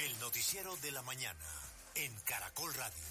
El noticiero de la mañana en Caracol Radio.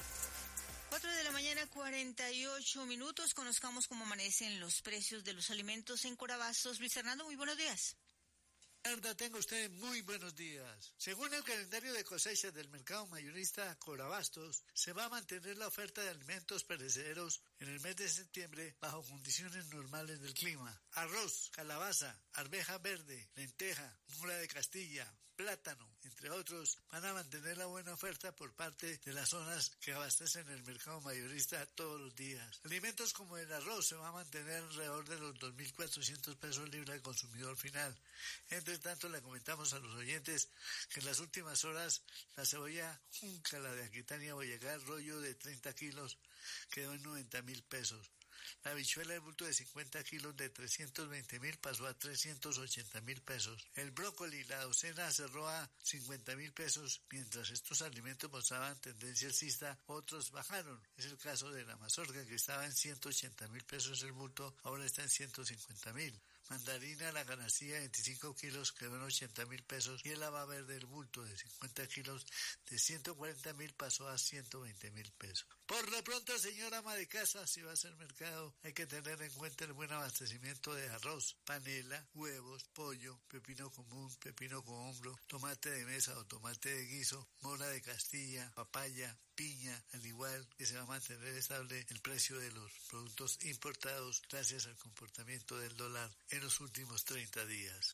4:48 a.m. Conozcamos cómo amanecen los precios de los alimentos en Corabastos. Luis Fernando, muy buenos días. Tenga usted muy buenos días. Según el calendario de cosechas del mercado mayorista Corabastos, se va a mantener la oferta de alimentos perecederos en el mes de septiembre bajo condiciones normales del clima. Arroz, calabaza, arveja verde, lenteja, mora de Castilla, plátano, entre otros, van a mantener la buena oferta por parte de las zonas que abastecen el mercado mayorista todos los días. Alimentos como el arroz se va a mantener alrededor de los 2.400 pesos libra al consumidor final. Entre tanto, le comentamos a los oyentes que en las últimas horas la cebolla junca, la de Aquitania Boyacá, rollo de 30 kilos, quedó en 90.000 pesos. La habichuela de bulto de 50 kilos de 320.000 pasó a 380.000 pesos. El brócoli, la docena, cerró a 50.000 pesos. Mientras estos alimentos mostraban tendencia alcista, otros bajaron. Es el caso de la mazorca, que estaba en 180.000 pesos el bulto, ahora está en 150.000. Mandarina, la canastilla de 25 kilos quedó en 80.000 pesos y el haba verde, el bulto de 50 kilos de 140.000 pasó a 120.000 pesos. Por lo pronto, señora ama de casa, si va a hacer mercado, hay que tener en cuenta el buen abastecimiento de arroz, panela, huevos, pollo, pepino común, pepino con hombro, tomate de mesa o tomate de guiso, mora de Castilla, papaya, piña, al igual que se va a mantener estable el precio de los productos importados gracias al comportamiento del dólar en los últimos 30 días.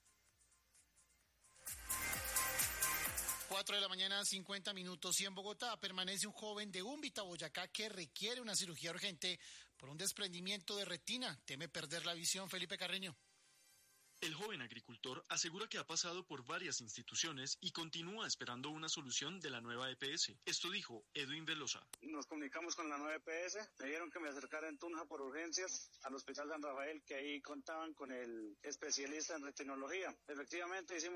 4:50 a.m. y en Bogotá permanece un joven de Úmbita, Boyacá, que requiere una cirugía urgente por un desprendimiento de retina. Teme perder la visión. Felipe Carreño. El joven agricultor asegura que ha pasado por varias instituciones y continúa esperando una solución de la nueva EPS. Esto dijo Edwin Velosa. Nos comunicamos con la nueva EPS, me dijeron que me acercara en Tunja por urgencias al Hospital San Rafael, que ahí contaban con el especialista en retinología. Efectivamente hicimos